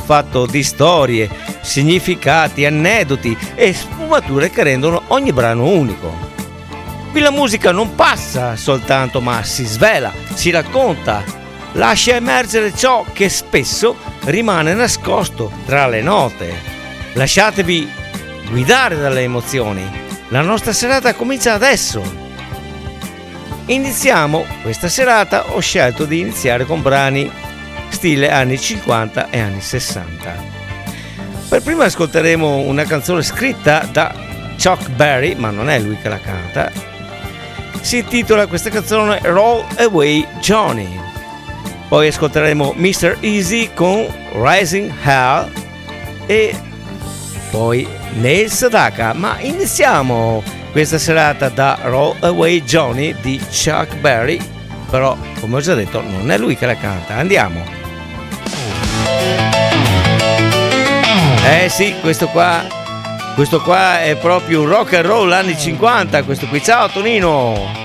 fatto di storie, significati, aneddoti e sfumature che rendono ogni brano unico. Qui la musica non passa soltanto, ma si svela, si racconta, lascia emergere ciò che spesso rimane nascosto tra le note. Lasciatevi guidare dalle emozioni. La nostra serata comincia adesso. Iniziamo questa serata, ho scelto di iniziare con brani stile anni 50 e anni 60. Per prima ascolteremo una canzone scritta da Chuck Berry, ma non è lui che la canta. Si intitola questa canzone Roll Away Johnny. Poi ascolteremo Mr. Easy con Rising Hell e poi Neil Sedaka. Ma iniziamo questa serata da Roll Away Johnny di Chuck Berry, però come ho già detto non è lui che la canta. Andiamo. Sì, questo qua è proprio rock and roll anni 50, questo qui. Ciao Tonino.